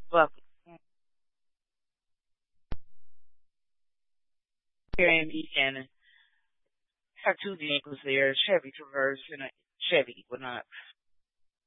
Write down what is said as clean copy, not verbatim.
But here in Buchanan, have two vehicles there, Chevy Traverse and a Chevy, well not